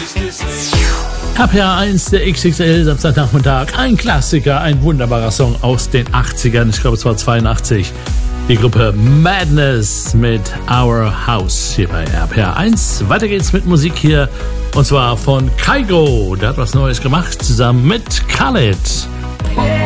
RPR1, der XXL, Samstagnachmittag, ein Klassiker, ein wunderbarer Song aus den 80ern, ich glaube es war 82. Die Gruppe Madness mit Our House hier bei RPR1. Weiter geht's mit Musik hier und zwar von Kygo, der hat was Neues gemacht, zusammen mit Khaled.